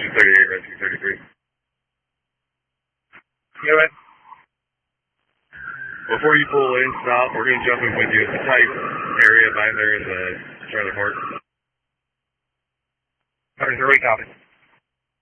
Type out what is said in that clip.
38, Rescue 33. Go ahead. Before you pull in, stop. We're going to jump in with you. It's a tight area by there in the trailer park. 33, copy.